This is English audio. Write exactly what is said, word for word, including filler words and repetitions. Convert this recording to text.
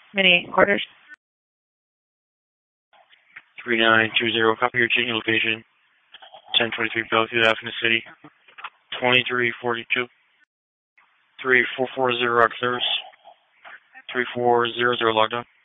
Mini quarters. three nine two zero, copy your changing location. ten twenty-three Bellevue Avenue City. twenty-three forty-two. three four four zero out service. three four zero zero lockdown.